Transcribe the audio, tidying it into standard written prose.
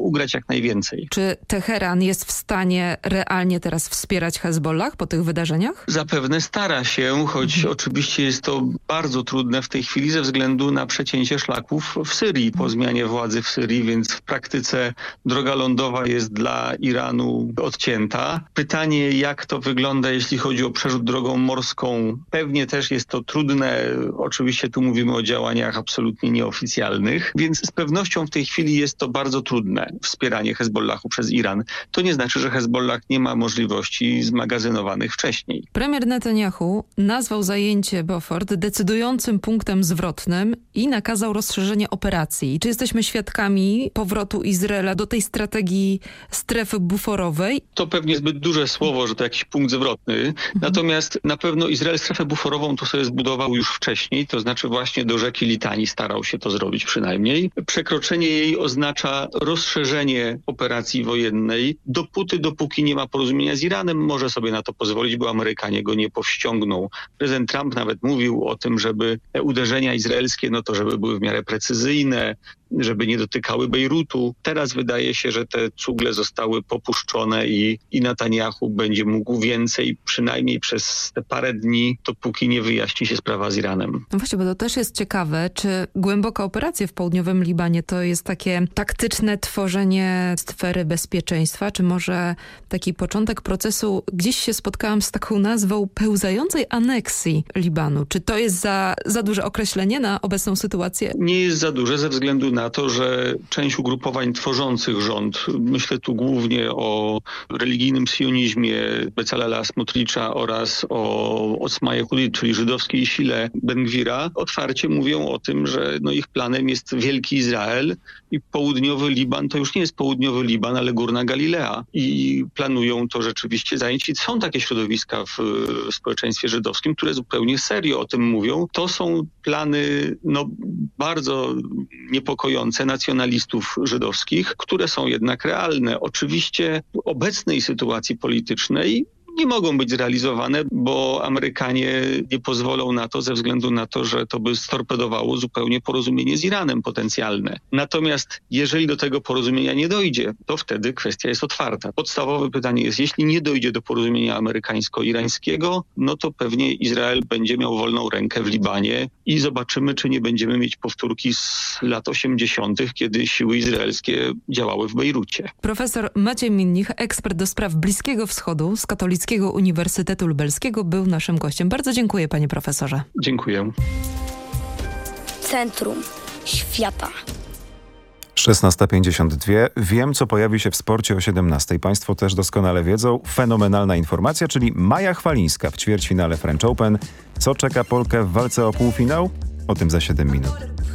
ugrać jak najwięcej. Czy Teheran jest w stanie realnie teraz wspierać Hezbollah po tych wydarzeniach? Zapewne stara się, choć oczywiście jest to bardzo trudne w tej chwili ze względu na przecięcie szlaków w Syrii, po zmianie władzy w Syrii, więc w praktyce droga lądowa jest dla Iranu odcięta. Pytanie, jak to wygląda, jeśli chodzi o przerzut drogą morską. Pewnie też jest to trudne. Oczywiście tu mówimy o działaniach absolutnie nieoficjalnych, więc z pewnością w tej chwili jest to bardzo trudne, wspieranie Hezbollahu przez Iran. To nie znaczy, że Hezbollah nie ma możliwości zmagazynowanych wcześniej. Premier Netanyahu nazwał zajęcie Beaufort decydującym punktem zwrotnym i nakazał rozszerzenie operacji. Czy jesteśmy świadkami powrotu Izraela do tej strategii strefy buforowej? To pewnie zbyt duże słowo, że to jakiś punkt zwrotny. Natomiast na pewno Izrael strefę buforową to sobie zbudował już wcześniej, to znaczy właśnie do rzeki Litani starał się to zrobić przynajmniej. Przekroczenie jej oznacza rozszerzenie operacji wojennej. Dopóki nie ma porozumienia z Iranem, może sobie na to pozwolić, bo Amerykanie go nie powściągną. Prezydent Trump nawet mówił o tym, żeby te uderzenia izraelskie, no to żeby były w miarę precyzyjne, żeby nie dotykały Bejrutu. Teraz wydaje się, że te cugle zostały popuszczone i Netanyahu będzie mógł więcej, przynajmniej przez te parę dni, dopóki nie wyjaśni się sprawa z Iranem. No właśnie, bo to też jest ciekawe, czy głęboka operacja w południowym Libanie to jest takie taktyczne tworzenie sfery bezpieczeństwa, czy może taki początek procesu, gdzieś się spotkałam z taką nazwą pełzającej aneksji Libanu. Czy to jest za duże określenie na obecną sytuację? Nie jest za duże ze względu na to, że część ugrupowań tworzących rząd, myślę tu głównie o religijnym sionizmie Becalela Smotricza oraz o Otzma Yehudit, czyli żydowskiej sile Ben-Gwira, otwarcie mówią o tym, że ich planem jest Wielki Izrael i południowy Liban to już nie jest południowy Liban, ale Górna Galilea. I planują to rzeczywiście zająć. I są takie środowiska w społeczeństwie żydowskim, które zupełnie serio o tym mówią. To są plany bardzo niepokojące nacjonalistów żydowskich, które są jednak realne. Oczywiście w obecnej sytuacji politycznej nie mogą być zrealizowane, bo Amerykanie nie pozwolą na to ze względu na to, że to by storpedowało zupełnie porozumienie z Iranem potencjalne. Natomiast jeżeli do tego porozumienia nie dojdzie, to wtedy kwestia jest otwarta. Podstawowe pytanie jest, jeśli nie dojdzie do porozumienia amerykańsko-irańskiego, to pewnie Izrael będzie miał wolną rękę w Libanie i zobaczymy, czy nie będziemy mieć powtórki z lat 80., kiedy siły izraelskie działały w Bejrucie. Profesor Maciej Minnich, ekspert do spraw Bliskiego Wschodu z Katolickiego Uniwersytetu Lubelskiego, był naszym gościem. Bardzo dziękuję, panie profesorze. Dziękuję. Centrum świata. 16:52. Wiem, co pojawi się w sporcie o 17:00. Państwo też doskonale wiedzą. Fenomenalna informacja, czyli Maja Chwalińska w ćwierćfinale French Open. Co czeka Polkę w walce o półfinał? O tym za 7 minut.